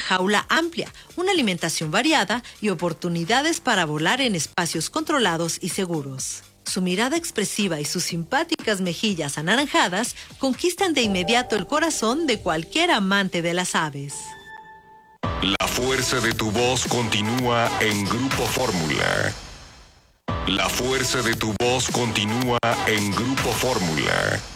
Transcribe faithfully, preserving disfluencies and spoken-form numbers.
jaula amplia, una alimentación variada y oportunidades para volar en espacios controlados y seguros. Su mirada expresiva y sus simpáticas mejillas anaranjadas conquistan de inmediato el corazón de cualquier amante de las aves. La fuerza de tu voz continúa en Grupo Fórmula. La fuerza de tu voz continúa en Grupo Fórmula.